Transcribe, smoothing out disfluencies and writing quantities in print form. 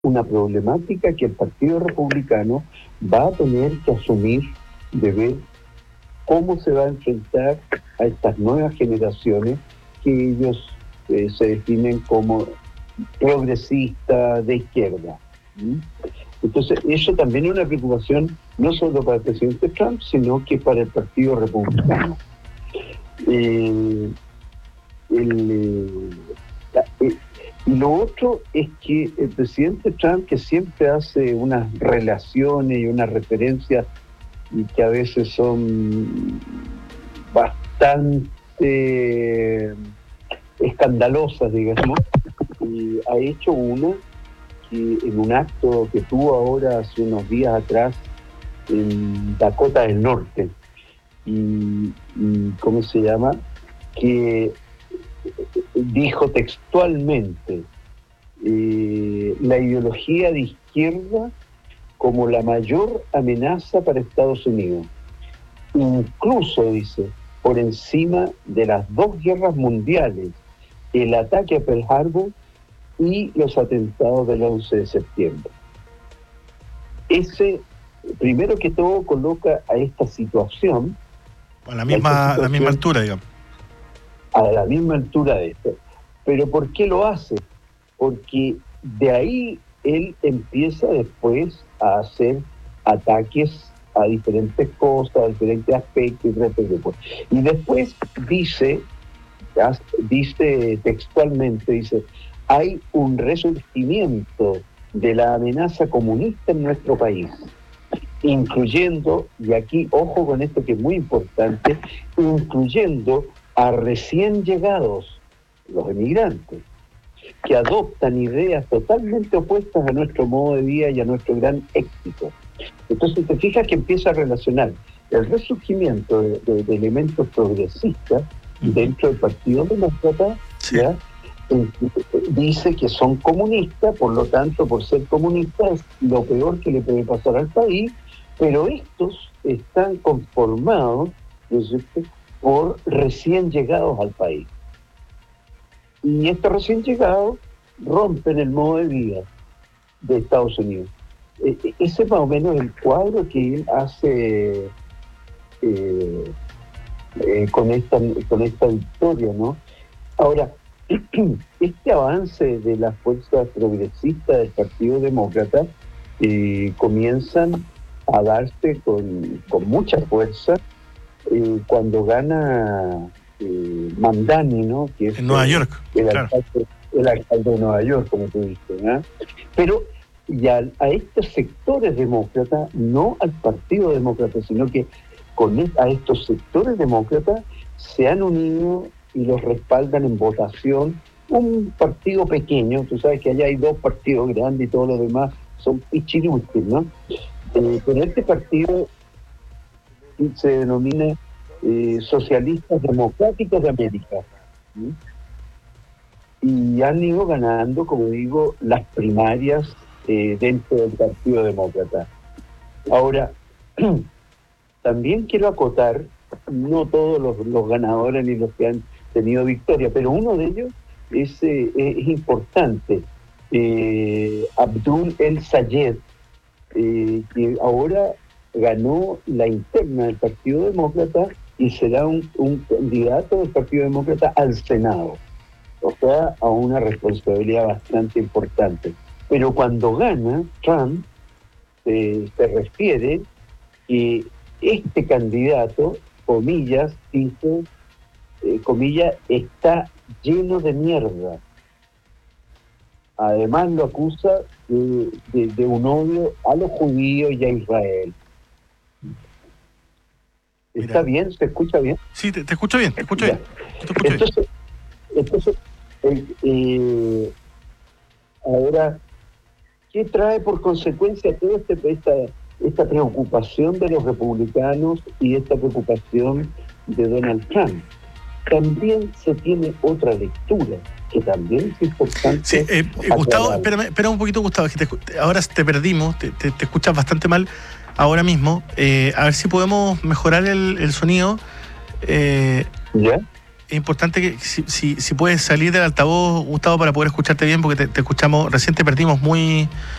una problemática que el Partido Republicano va a tener que asumir de ver cómo se va a enfrentar a estas nuevas generaciones que ellos se definen como progresistas de izquierda. ¿Mm? Entonces, eso también es una preocupación no solo para el presidente Trump, sino que para el Partido Republicano. Y lo otro es que el presidente Trump, que siempre hace unas relaciones y unas referencias y que a veces son bastante escandalosas, digamos, y ha hecho una que en un acto que tuvo ahora hace unos días atrás en Dakota del Norte, y ¿cómo se llama? Que dijo textualmente la ideología de izquierda como la mayor amenaza para Estados Unidos. Incluso, dice, por encima de las dos guerras mundiales, el ataque a Pearl Harbor y los atentados del 11 de septiembre. Ese, primero que todo, coloca a esta situación a la misma altura, digamos. A la misma altura de esto. ¿Pero por qué lo hace? Porque de ahí él empieza después a hacer ataques a diferentes cosas, a diferentes aspectos, y después dice textualmente, dice, hay un resurgimiento de la amenaza comunista en nuestro país, incluyendo, y aquí ojo con esto que es muy importante, incluyendo a recién llegados, los emigrantes, que adoptan ideas totalmente opuestas a nuestro modo de vida y a nuestro gran éxito. Entonces te fijas que empieza a relacionar el resurgimiento de elementos progresistas dentro del Partido Demócrata, sí. ¿Ya? Dice que son comunistas, por lo tanto, por ser comunistas es lo peor que le puede pasar al país, pero estos están conformados, ¿no es cierto?, por recién llegados al país. Y estos recién llegados rompen el modo de vida de Estados Unidos. Ese es más o menos el cuadro que él hace con esta victoria, ¿no? Ahora, este avance de las fuerzas progresistas del Partido Demócrata comienzan a darse con mucha fuerza cuando gana Mamdani, ¿no? Que es en Nueva York, el alcalde de Nueva York, como tú dices, ¿no? Pero ya a estos sectores demócratas, no al Partido Demócrata, sino que a estos sectores demócratas se han unido y los respaldan en votación un partido pequeño. Tú sabes que allá hay dos partidos grandes y todos los demás son pichiruches, ¿no? Pero este partido se denomina Socialistas Democráticos de América, ¿sí? Y han ido ganando, como digo, las primarias dentro del Partido Demócrata. Ahora, también quiero acotar, no todos los ganadores ni los que han tenido victoria, pero uno de ellos es importante, Abdul El Sayed, que ahora ganó la interna del Partido Demócrata y será un candidato del Partido Demócrata al Senado, o sea, a una responsabilidad bastante importante. Pero cuando gana, Trump se refiere que este candidato, comillas, dice, comillas, está lleno de mierda. Además lo acusa de un odio a los judíos y a Israel. ¿Está bien? ¿Se escucha bien? Sí, te escucho bien, te escucho bien. Entonces, ahora, ¿qué trae por consecuencia toda esta preocupación de los republicanos y esta preocupación de Donald Trump? También se tiene otra lectura, que también es importante. Sí, Gustavo, espera un poquito, Gustavo, que ahora te perdimos, te escuchas bastante mal ahora mismo. A ver si podemos mejorar el sonido. ¿Ya? es importante que si puedes salir del altavoz, Gustavo, para poder escucharte bien, porque te escuchamos, recién te perdimos muy